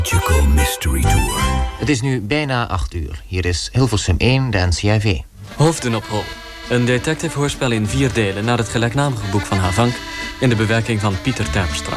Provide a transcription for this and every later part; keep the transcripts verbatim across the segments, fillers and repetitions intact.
Magical Mystery Tour. Het is nu bijna acht uur. Hier is Hilversum één, de N C R V. Hoofden op hol. Een detective-hoorspel in vier delen naar het gelijknamige boek van Havank in de bewerking van Pieter Terpstra.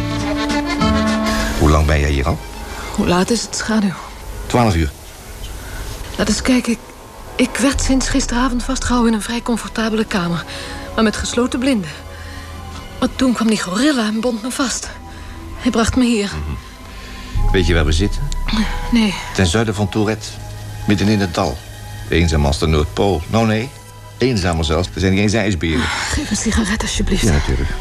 Hoe lang ben jij hier al? Hoe laat is het, schaduw? Twaalf uur. Laat eens kijken. Ik, ik werd sinds gisteravond vastgehouden in een vrij comfortabele kamer. Maar met gesloten blinden. Maar toen kwam die gorilla en bond me vast. Hij bracht me hier. Mm-hmm. Weet je waar we zitten? Nee. Ten zuiden van Tourette. Midden in het dal. Eenzaam als de Noordpool. Nou nee, eenzamer zelfs. Er zijn niet eens ijsberen. Geef een sigaret alsjeblieft. Ja, natuurlijk.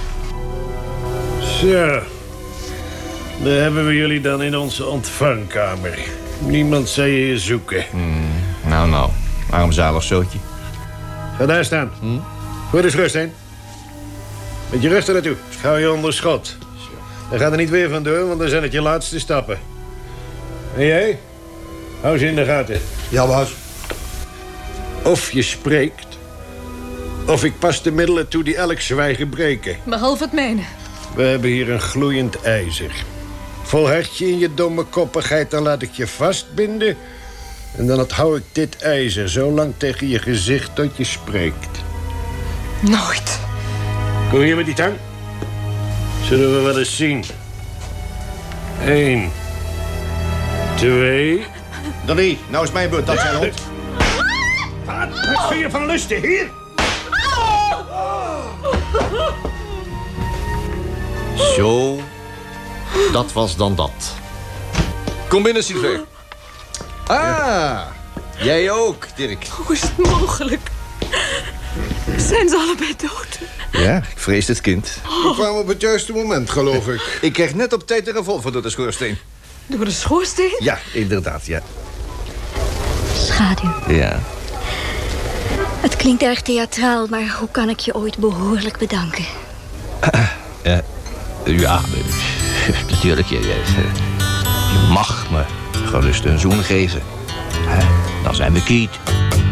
Zo. Daar hebben we jullie dan in onze ontvangkamer. Niemand zou je hier zoeken. Mm, nou, nou. Armzalig zootje. Ga daar staan. Hm? Goed eens rust heen. Met je rust er naartoe. Schouw je onder schot. Dan gaat er niet weer vandoor, want dan zijn het je laatste stappen. En jij? Hou ze in de gaten. Ja, baas. Of je spreekt, of ik pas de middelen toe die elk zwijgen breken. Behalve het mijne. We hebben hier een gloeiend ijzer. Volhard je in je domme koppigheid, dan laat ik je vastbinden. En dan hou ik dit ijzer zo lang tegen je gezicht tot je spreekt. Nooit. Kom hier met die tang. Zullen we wel eens zien. Eén. Twee. Donnie, nou is mijn beurt. Dat zijn hond. Wat? Wat vind je van lusten? Hier. Zo. Dat was dan dat. Kom binnen, Sylvain. Ah, jij ook, Dirk. Hoe is het mogelijk? Zijn ze allebei dood? Ja, ik vrees het kind. We kwamen op het juiste moment, geloof ik. Ik kreeg net op tijd een revolver door de schoorsteen. Door de schoorsteen? Ja, inderdaad, ja. Schaduw. Ja. Het klinkt erg theatraal, maar hoe kan ik je ooit behoorlijk bedanken? Uh, ja, natuurlijk. Je, je, je mag me gerust een zoen geven. Dan zijn we kwiet.